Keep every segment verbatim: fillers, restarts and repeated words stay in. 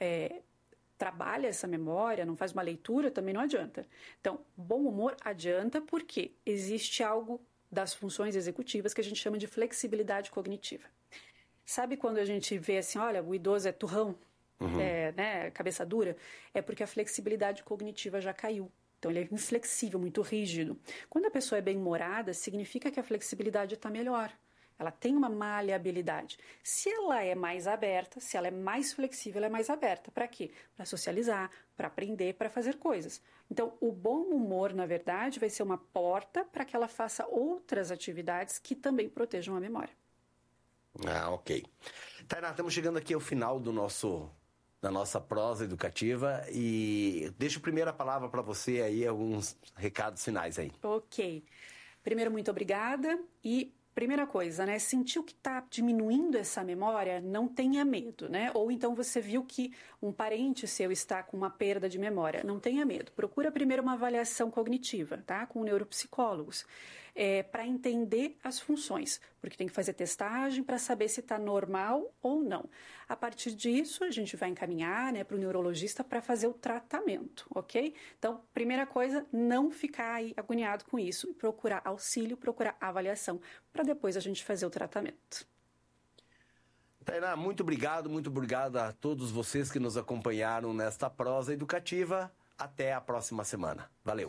é, trabalha essa memória, não faz uma leitura, também não adianta. Então, bom humor adianta porque existe algo das funções executivas que a gente chama de flexibilidade cognitiva. Sabe quando a gente vê assim, olha, o idoso é turrão, uhum. é, né, cabeça dura? É porque a flexibilidade cognitiva já caiu. Então, ele é inflexível, muito rígido. Quando a pessoa é bem-humorada, significa que a flexibilidade está melhor. Ela tem uma maleabilidade. Se ela é mais aberta, se ela é mais flexível, ela é mais aberta. Para quê? Para socializar, para aprender, para fazer coisas. Então, o bom humor, na verdade, vai ser uma porta para que ela faça outras atividades que também protejam a memória. Ah, ok. Tainá, estamos chegando aqui ao final do nosso, da nossa prosa educativa e deixo primeiro a palavra para você aí, alguns recados finais aí. Ok. Primeiro, muito obrigada e... Primeira coisa, né? Sentiu que está diminuindo essa memória, não tenha medo, né? Ou então você viu que um parente seu está com uma perda de memória, não tenha medo. Procura primeiro uma avaliação cognitiva, tá? Com neuropsicólogos, é, para entender as funções, porque tem que fazer testagem para saber se está normal ou não. A partir disso, a gente vai encaminhar, né, para o neurologista para fazer o tratamento, ok? Então, primeira coisa, não ficar aí agoniado com isso e procurar auxílio, procurar avaliação, para depois a gente fazer o tratamento. Tainá, muito obrigado, muito obrigado a todos vocês que nos acompanharam nesta prosa educativa. Até a próxima semana. Valeu!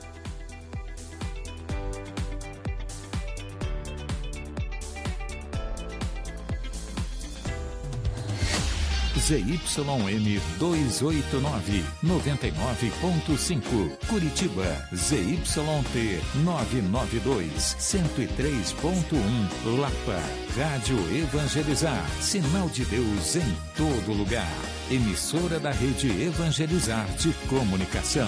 Z Y M duzentos e oitenta e nove, noventa e nove ponto cinco, Curitiba, Z Y T novecentos e noventa e dois, cento e três ponto um, Lapa, Rádio Evangelizar, sinal de Deus em todo lugar, emissora da Rede Evangelizar de Comunicação.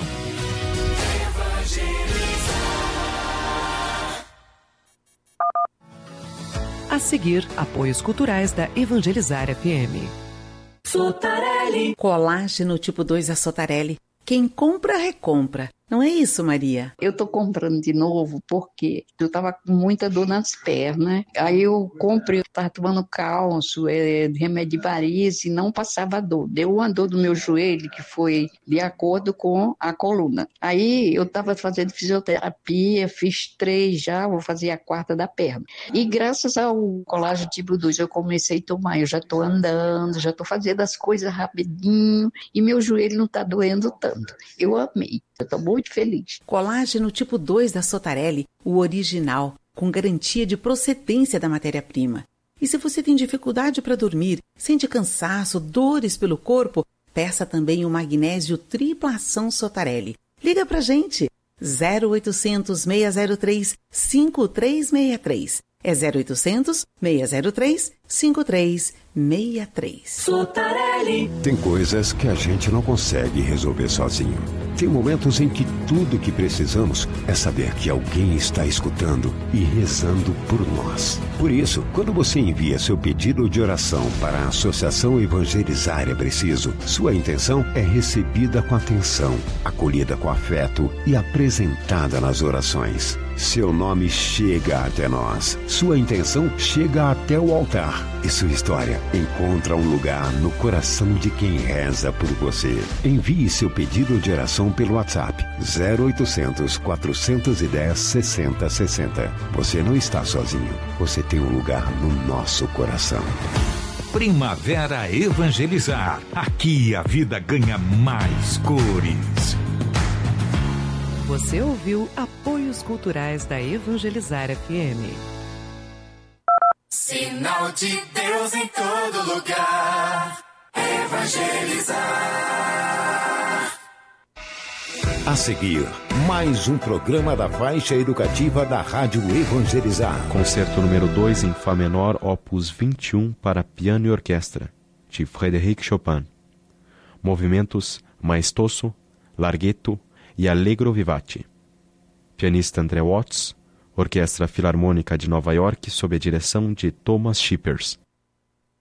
A seguir, apoios culturais da Evangelizar F M. Sotarelli. Colágeno tipo dois da Sotarelli. Quem compra, recompra. Não é isso, Maria? Eu tô comprando de novo porque eu tava com muita dor nas pernas. Aí eu comprei, eu tava tomando cálcio, é, remédio de varize e não passava dor. Deu uma dor no meu joelho que foi de acordo com a coluna. Aí eu tava fazendo fisioterapia, fiz três já, vou fazer a quarta da perna. E graças ao colágeno tipo dois eu comecei a tomar. Eu já tô andando, já tô fazendo as coisas rapidinho e meu joelho não tá doendo tanto. Eu amei. Eu tô muito feliz. Colágeno tipo dois da Sotarelli, o original, com garantia de procedência da matéria-prima. E se você tem dificuldade para dormir, sente cansaço, dores pelo corpo, peça também o magnésio tripla ação Sotarelli. Liga pra gente, zero oitocentos, seis zero três, cinco três seis três. É zero oitocentos, seis zero três, cinco três seis três. Sotarelli. Tem coisas que a gente não consegue resolver sozinho. Tem momentos em que tudo que precisamos é saber que alguém está escutando e rezando por nós. Por isso, quando você envia seu pedido de oração para a Associação Evangelizar é Preciso, sua intenção é recebida com atenção, acolhida com afeto e apresentada nas orações. Seu nome chega até nós, sua intenção chega até o altar e sua história encontra um lugar no coração de quem reza por você. Envie seu pedido de oração pelo WhatsApp zero oitocentos, quatrocentos e dez, sessenta sessenta. Você não está sozinho, você tem um lugar no nosso coração. Primavera Evangelizar. Aqui a vida ganha mais cores. Você ouviu Apoios Culturais da Evangelizar F M. Sinal de Deus em todo lugar. Evangelizar. A seguir, mais um programa da faixa educativa da Rádio Evangelizar. Concerto número dois em Fá menor, opus vinte e um para piano e orquestra, de Frédéric Chopin. Movimentos maestoso, larghetto e allegro vivace. Pianista André Watts, Orquestra Filarmônica de Nova York sob a direção de Thomas Shippers.